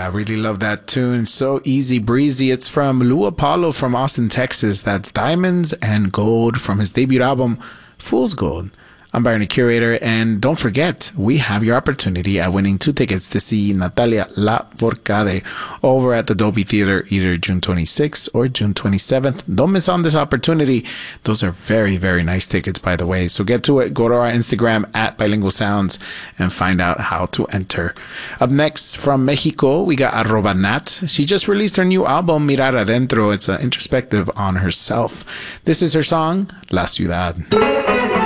Yeah, I really love that tune. So easy breezy. It's from Lou Apollo from Austin, Texas. That's Diamonds and Gold from his debut album, Fool's Gold. I'm Byron, the Curator, and don't forget, we have your opportunity at winning 2 tickets to see Natalia Lafourcade over at the Dolby Theater either June 26th or June 27th. Don't miss on this opportunity. Those are very, very nice tickets, by the way. So get to it. Go to our Instagram at Bilingual Sounds and find out how to enter. Up next, from Mexico, we got @Nat. She just released her new album, Mirar Adentro. It's introspective on herself. This is her song, La Ciudad.